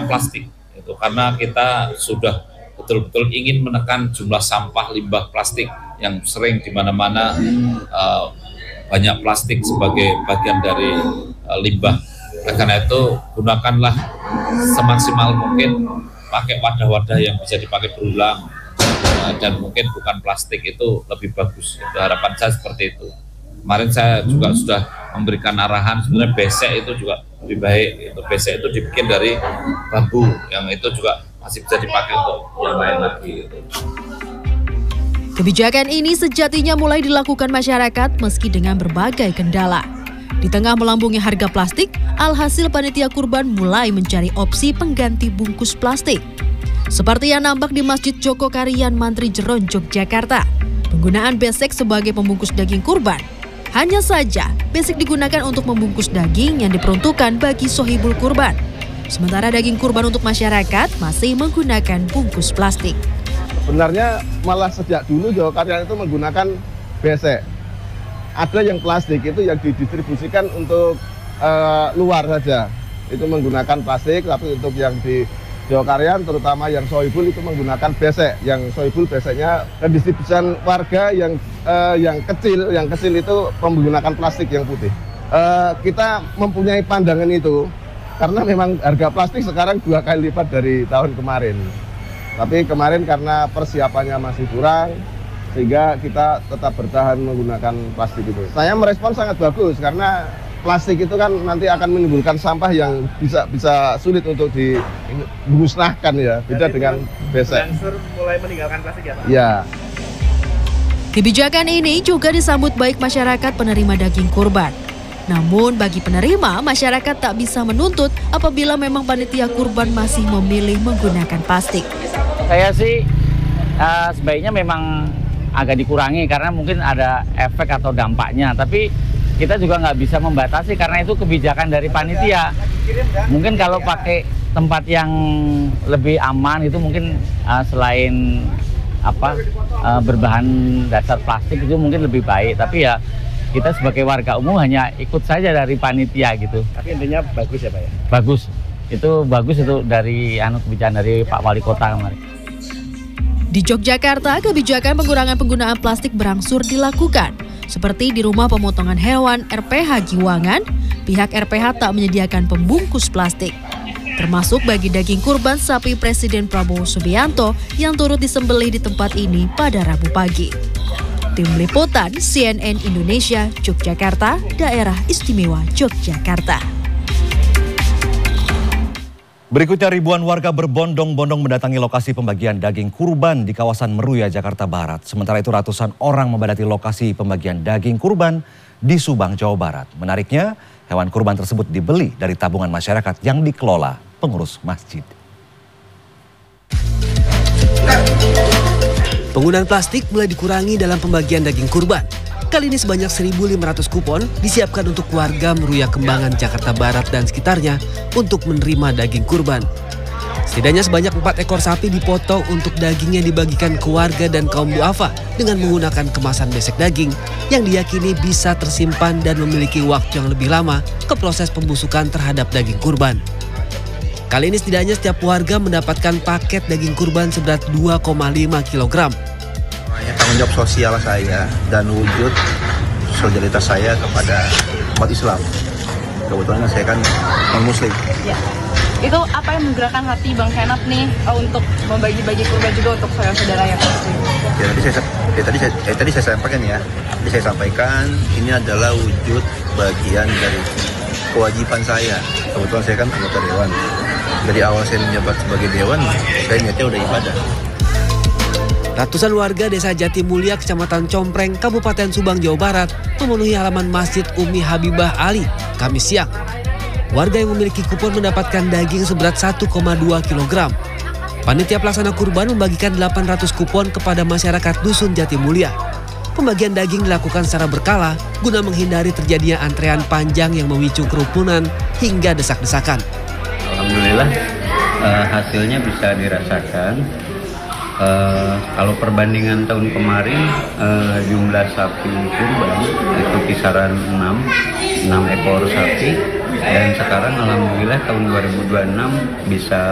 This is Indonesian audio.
menekan plastik itu, karena kita sudah betul-betul ingin menekan jumlah sampah limbah plastik yang sering di mana-mana banyak plastik sebagai bagian dari limbah. Karena itu gunakanlah semaksimal mungkin, pakai wadah-wadah yang bisa dipakai berulang, dan mungkin bukan plastik, itu lebih bagus. Itu harapan saya seperti itu. Kemarin saya juga sudah memberikan arahan, sebenarnya besek itu juga lebih baik. Itu besek itu dibikin dari bambu, yang itu juga masih bisa dipakai untuk yang lain lagi. Kebijakan ini sejatinya mulai dilakukan masyarakat meski dengan berbagai kendala. Di tengah melambungnya harga plastik, alhasil panitia kurban mulai mencari opsi pengganti bungkus plastik. Seperti yang nampak di Masjid Joko Karian Mantri Jeron, Yogyakarta, penggunaan besek sebagai pembungkus daging kurban. Hanya saja, besek digunakan untuk membungkus daging yang diperuntukkan bagi sohibul kurban. Sementara daging kurban untuk masyarakat masih menggunakan bungkus plastik. Sebenarnya malah sejak dulu Joko Karian itu menggunakan besek. Ada yang plastik itu yang didistribusikan untuk luar saja. Itu menggunakan plastik, tapi untuk yang di Joko Karian terutama yang sohibul itu menggunakan besek. Yang sohibul beseknya pendistribusian warga yang kecil itu menggunakan plastik yang putih. Kita mempunyai pandangan itu karena memang harga plastik sekarang 2 kali lipat dari tahun kemarin. Tapi kemarin karena persiapannya masih kurang, sehingga kita tetap bertahan menggunakan plastik itu. Saya merespon sangat bagus karena plastik itu kan nanti akan menimbulkan sampah yang bisa sulit untuk dimusnahkan ya, beda dengan besek. Mulai meninggalkan plastik ya Pak? Ya. Kebijakan ini juga disambut baik masyarakat penerima daging kurban. Namun bagi penerima, masyarakat tak bisa menuntut apabila memang panitia kurban masih memilih menggunakan plastik. Saya sih sebaiknya memang agak dikurangi karena mungkin ada efek atau dampaknya. Tapi kita juga nggak bisa membatasi karena itu kebijakan dari panitia. Mungkin kalau pakai tempat yang lebih aman itu mungkin selain berbahan dasar plastik itu mungkin lebih baik. Tapi ya kita sebagai warga umum hanya ikut saja dari panitia gitu. Tapi intinya bagus ya Pak ya? Bagus. Itu bagus itu dari kebijakan dari Pak Wali Kota kemarin. Di Yogyakarta, kebijakan pengurangan penggunaan plastik berangsur dilakukan. Seperti di rumah pemotongan hewan RPH Giwangan, pihak RPH tak menyediakan pembungkus plastik. Termasuk bagi daging kurban sapi Presiden Prabowo Subianto yang turut disembelih di tempat ini pada Rabu pagi. Tim Liputan CNN Indonesia, Yogyakarta, Daerah Istimewa Yogyakarta. Berikutnya, ribuan warga berbondong-bondong mendatangi lokasi pembagian daging kurban di kawasan Meruya, Jakarta Barat. Sementara itu ratusan orang membadati lokasi pembagian daging kurban di Subang, Jawa Barat. Menariknya, hewan kurban tersebut dibeli dari tabungan masyarakat yang dikelola pengurus masjid. Penggunaan plastik mulai dikurangi dalam pembagian daging kurban. Kali ini sebanyak 1.500 kupon disiapkan untuk warga Meruya Kembangan, Jakarta Barat dan sekitarnya untuk menerima daging kurban. Setidaknya sebanyak 4 ekor sapi dipotong untuk dagingnya dibagikan ke warga dan kaum duafa dengan menggunakan kemasan besek daging yang diyakini bisa tersimpan dan memiliki waktu yang lebih lama ke proses pembusukan terhadap daging kurban. Kali ini setidaknya setiap warga mendapatkan paket daging kurban seberat 2,5 kg. Tanggung jawab sosial saya dan wujud solidaritas saya kepada umat Islam. Kebetulan saya kan non-muslim. Ya. Itu apa yang menggerakkan hati Bang Henat nih untuk membagi-bagi kurban juga untuk saudara-saudara yang muslim? Ya, tadi saya sampaikan ya. Tadi saya sampaikan ini adalah wujud bagian dari kewajiban saya. Kebetulan saya kan anggota dewan. Dari awal saya menjabat sebagai dewan, saya niatnya udah ibadah. Ratusan warga Desa Jatimulya, Kecamatan Compreng, Kabupaten Subang, Jawa Barat memenuhi halaman Masjid Umi Habibah Ali, Kamis siang. Warga yang memiliki kupon mendapatkan daging seberat 1,2 kg. Panitia pelaksana kurban membagikan 800 kupon kepada masyarakat Dusun Jatimulya. Pembagian daging dilakukan secara berkala guna menghindari terjadinya antrean panjang yang memicu kerumunan hingga desak-desakan. Alhamdulillah hasilnya bisa dirasakan. Kalau perbandingan tahun kemarin jumlah sapi kurban itu kisaran 6 ekor sapi, dan sekarang alhamdulillah tahun 2026 bisa